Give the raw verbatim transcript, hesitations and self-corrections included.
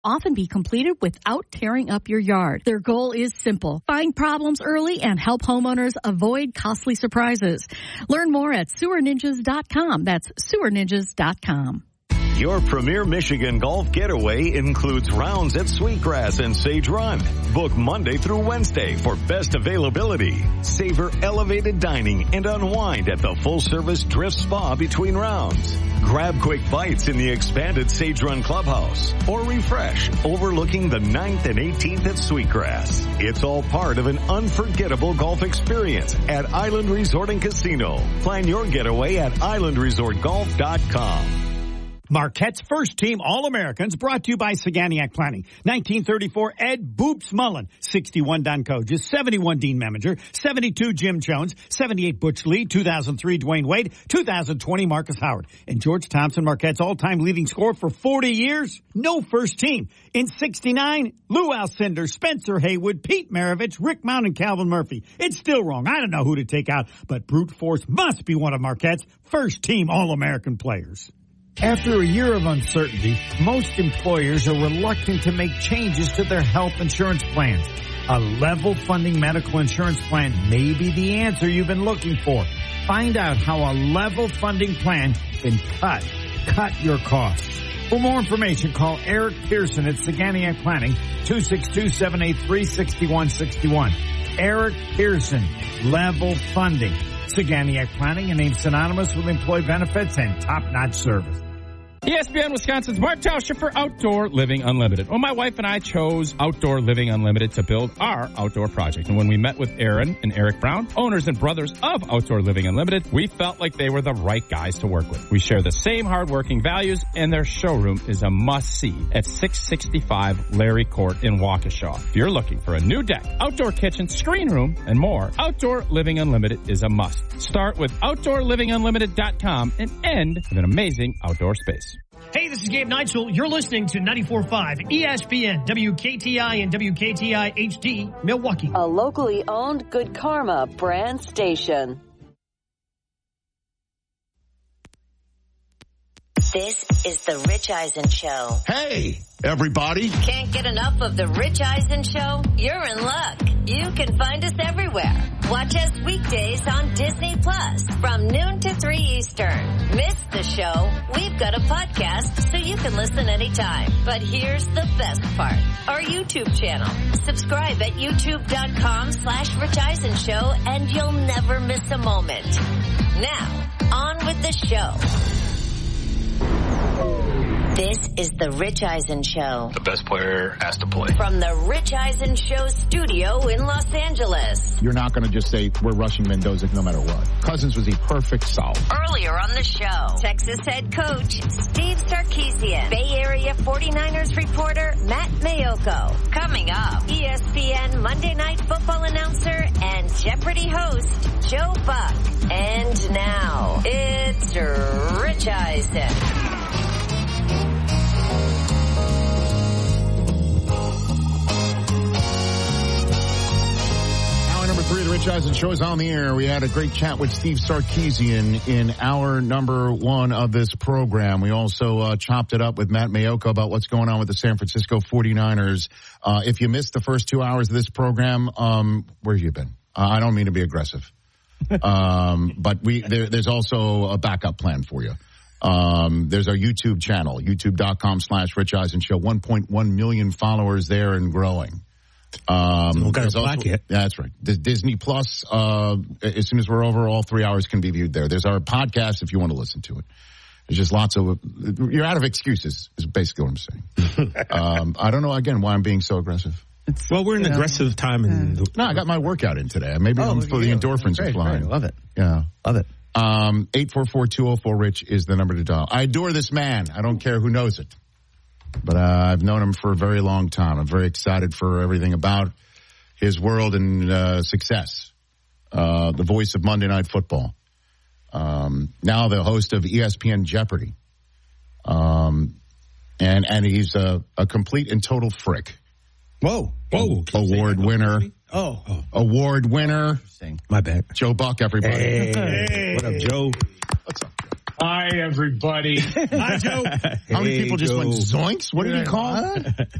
often be completed without tearing up your yard. Their goal is simple. Find problems early and help homeowners avoid costly surprises. Learn more at sewer ninjas dot com. That's sewer ninjas dot com. Your premier Michigan golf getaway includes rounds at Sweetgrass and Sage Run. Book Monday through Wednesday for best availability. Savor elevated dining and unwind at the full-service Drift Spa between rounds. Grab quick bites in the expanded Sage Run Clubhouse or refresh overlooking the ninth and eighteenth at Sweetgrass. It's all part of an unforgettable golf experience at Island Resort and Casino. Plan your getaway at island resort golf dot com. Marquette's first team All-Americans brought to you by Saganiac Planning. nineteen thirty-four Ed Boops Mullen, sixty-one Don Coges, seventy-one Dean Meminger, seventy-two Jim Jones, seventy-eight Butch Lee, two thousand three Dwayne Wade, two thousand twenty Marcus Howard. And George Thompson, Marquette's all-time leading scorer for forty years. No first team. In sixty-nine, Lou Alcindor, Spencer Haywood, Pete Maravich, Rick Mount, and Calvin Murphy. It's still wrong. I don't know who to take out, but brute force must be one of Marquette's first team All-American players. After a year of uncertainty, most employers are reluctant to make changes to their health insurance plans. A level funding medical insurance plan may be the answer you've been looking for. Find out how a level funding plan can cut, cut your costs. For more information, call Eric Pearson at Saganiac Planning, two six two, seven eight three, six one six one. Eric Pearson, level funding. Saganiac Planning, a name synonymous with employee benefits and top-notch service. E S P N Wisconsin's Mark Tauscher for Outdoor Living Unlimited. Well, my wife and I chose Outdoor Living Unlimited to build our outdoor project. And when we met with Aaron and Eric Brown, owners and brothers of Outdoor Living Unlimited, we felt like they were the right guys to work with. We share the same hardworking values, and their showroom is a must-see at six sixty-five Larry Court in Waukesha. If you're looking for a new deck, outdoor kitchen, screen room, and more, Outdoor Living Unlimited is a must. Start with outdoor living unlimited dot com and end with an amazing outdoor space. Hey, this is Gabe Neitzel. You're listening to ninety-four point five E S P N, W K T I and W K T I H D, Milwaukee. A locally owned Good Karma brand station. This is the Rich Eisen Show. Hey, everybody. Can't get enough of the Rich Eisen Show? You're in luck. You can find us everywhere. Watch us weekdays on Disney Plus from noon to three Eastern. Miss the show? We've got a podcast so you can listen anytime. But here's the best part. Our YouTube channel. Subscribe at youtube.com slash Rich Eisen Show and you'll never miss a moment. Now, on with the show. This is the Rich Eisen Show. The best player has to play. From the Rich Eisen Show studio in Los Angeles. You're not going to just say, we're rushing Mendoza no matter what. Cousins was the perfect solve. Earlier on the show, Texas head coach Steve Sarkisian. Bay Area forty-niners reporter Matt Mayoko. Coming up, E S P N Monday Night Football announcer and Jeopardy host Joe Buck. And now, it's Rich Eisen. Number three, the Rich Eisen Show is on the air. We had a great chat with Steve Sarkisian in hour number one of this program. We also uh, chopped it up with Matt Mayoko about what's going on with the San Francisco forty-niners. Uh, if you missed the first two hours of this program, um, where have you been? Uh, I don't mean to be aggressive. um, but we there, there's also a backup plan for you. Um, there's our YouTube channel, youtube.com slash Rich Eisen Show. one point one million followers there and growing. Um, We've got a black yet. That's right. The Disney Plus, uh, as soon as we're over, all three hours can be viewed there. There's our podcast if you want to listen to it. There's just lots of, you're out of excuses is basically what I'm saying. um, I don't know, again, why I'm being so aggressive. It's, well, we're in aggressive time. In the, no, I got my workout in today. Maybe oh, I'm for the you. endorphins great, are flying. Great. Love it. Yeah. Love it. Um, eight four four, two oh four, Rich is the number to dial. I adore this man. I don't care who knows it. But uh, I've known him for a very long time. I'm very excited for everything about his world and uh, success. Uh, the voice of Monday Night Football. Um, now the host of E S P N Jeopardy. Um, and and he's a, a complete and total frick. Whoa. Whoa. Award winner. Oh. oh. Award winner. My bad. Joe Buck, everybody. Hey. Hey. What up, Joe? What's up, Joe? Hi, everybody. Hi, Joe. How many Hey, people just Joe. went zoinks? What did he call?